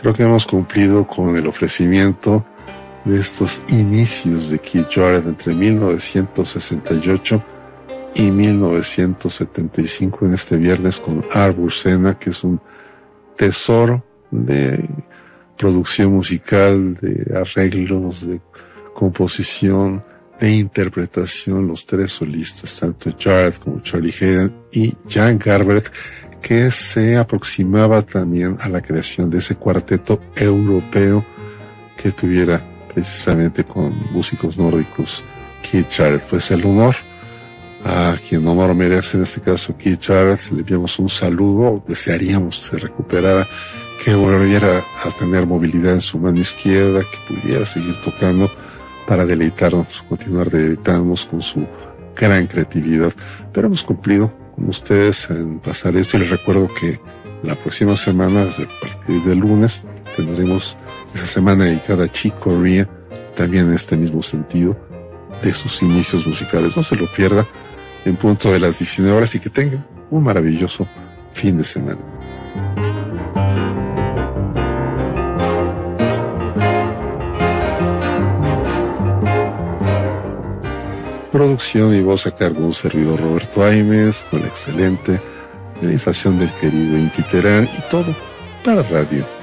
Creo que hemos cumplido con el ofrecimiento de estos inicios de Keith Jarrett entre 1968 y 1975 en este viernes con Arbor Senna, que es un tesoro de producción musical, de arreglos, de composición, de interpretación, los tres solistas, tanto Jarrett como Charlie Haden y Jan Garbarek, que se aproximaba también a la creación de ese cuarteto europeo que tuviera precisamente con músicos nórdicos Keith Jarrett. Pues el honor a quien honor merece, en este caso Keith Jarrett, le enviamos un saludo, desearíamos que se recuperara, que volviera a tener movilidad en su mano izquierda, que pudiera seguir tocando para deleitarnos, continuar deleitándonos con su gran creatividad. Pero hemos cumplido con ustedes en pasar esto, y les recuerdo que la próxima semana, desde a partir del lunes, tendremos esa semana dedicada a Chick Corea, también en este mismo sentido, de sus inicios musicales. No se lo pierda, en punto de las 19 horas, y que tengan un maravilloso fin de semana. Producción y voz a cargo de un servidor, Roberto Aimes, con la excelente realización del querido Inti Terán, y todo para Radio